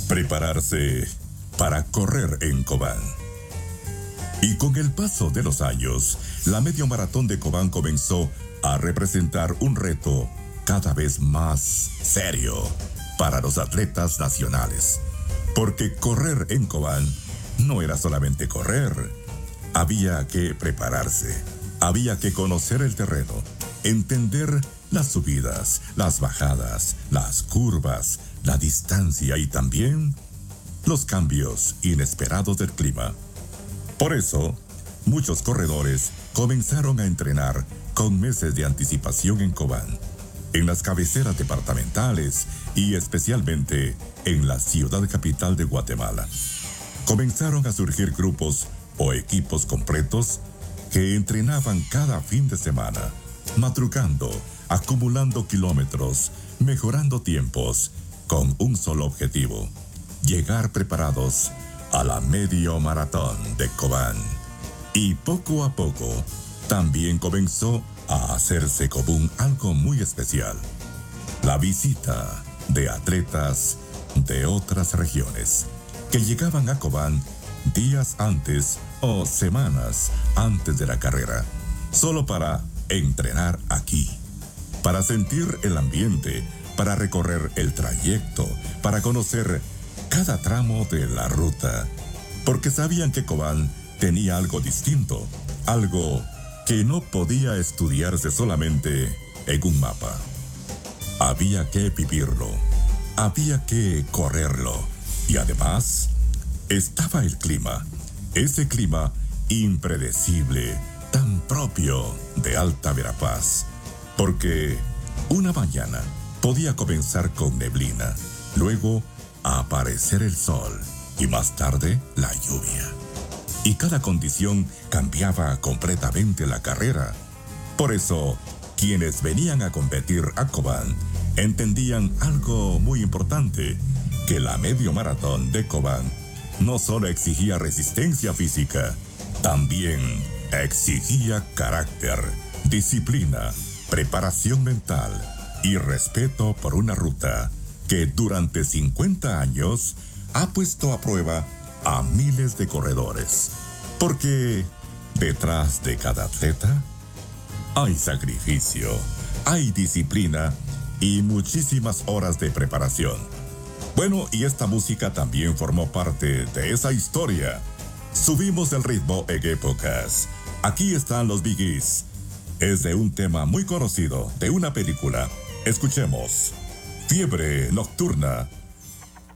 Prepararse para correr en Cobán. Y con el paso de los años, la medio maratón de Cobán comenzó a representar un reto cada vez más serio para los atletas nacionales. Porque correr en Cobán no era solamente correr. Había que prepararse, había que conocer el terreno, entender las subidas, las bajadas, las curvas, la distancia y también los cambios inesperados del clima. Por eso, muchos corredores comenzaron a entrenar con meses de anticipación en Cobán, en las cabeceras departamentales y especialmente en la ciudad capital de Guatemala. Comenzaron a surgir grupos o equipos completos que entrenaban cada fin de semana, madrugando, acumulando kilómetros, mejorando tiempos, con un solo objetivo: llegar preparados a la medio maratón de Cobán. Y poco a poco, también comenzó a hacerse común algo muy especial: la visita de atletas de otras regiones que llegaban a Cobán días antes o semanas antes de la carrera, solo para entrenar aquí, para sentir el ambiente, para recorrer el trayecto, para conocer cada tramo de la ruta, porque sabían que Cobán tenía algo distinto, algo que no podía estudiarse solamente en un mapa. Había que vivirlo, había que correrlo, y además estaba el clima, ese clima impredecible, tan propio de Alta Verapaz, porque una mañana podía comenzar con neblina, luego a aparecer el sol y más tarde la lluvia. Y cada condición cambiaba completamente la carrera. Por eso, quienes venían a competir a Cobán entendían algo muy importante: que la medio maratón de Cobán no solo exigía resistencia física, también exigía carácter, disciplina, preparación mental y respeto por una ruta que durante 50 años ha puesto a prueba a miles de corredores. Porque detrás de cada atleta hay sacrificio, hay disciplina y muchísimas horas de preparación. Bueno, y esta música también formó parte de esa historia. Subimos el ritmo en épocas. Aquí están los Bee Gees. Es de un tema muy conocido de una película. Escuchemos: Fiebre Nocturna,